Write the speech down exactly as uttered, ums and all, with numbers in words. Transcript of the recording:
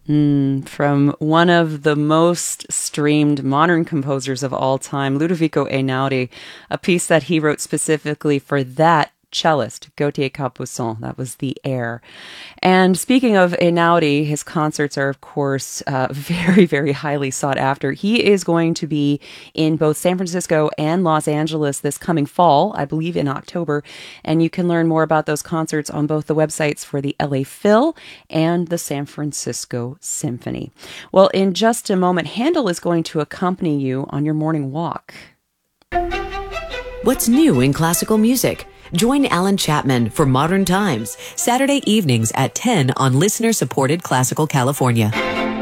Mm, from one of the most streamed modern composers of all time, Ludovico Einaudi, a piece that he wrote specifically for that cellist, Gauthier Capuçon. That was The Air. And speaking of Einaudi, his concerts are, of course, uh, very, very highly sought after. He is going to be in both San Francisco and Los Angeles this coming fall, I believe in October. And you can learn more about those concerts on both the websites for the L A Phil and the San Francisco Symphony. Well, in just a moment, Handel is going to accompany you on your morning walk. What's new in classical music? Join Alan Chapman for Modern Times, Saturday evenings at ten on listener-supported Classical California.